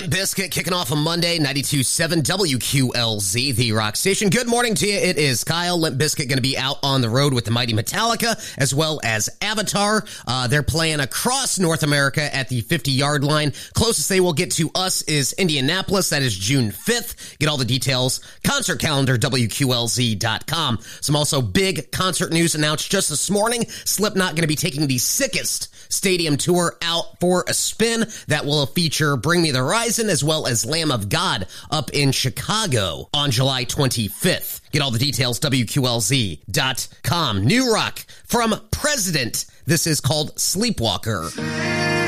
Limp Bizkit kicking off on Monday, 92.7 WQLZ, the rock station. Good morning to you. It is Kyle. Limp Bizkit going to be out on the road with the mighty Metallica, as well as Avatar. They're playing across North America at the 50-yard line. Closest they will get to us is Indianapolis. That is June 5th. Get all the details. Concert calendar, WQLZ.com. Some also big concert news announced just this morning. Slipknot going to be taking the sickest stadium tour out for a spin that will feature Bring Me the Horizon as well as Lamb of God up in Chicago on July 25th. Get all the details, WQLZ.com. New rock from President. This is called Sleepwalker.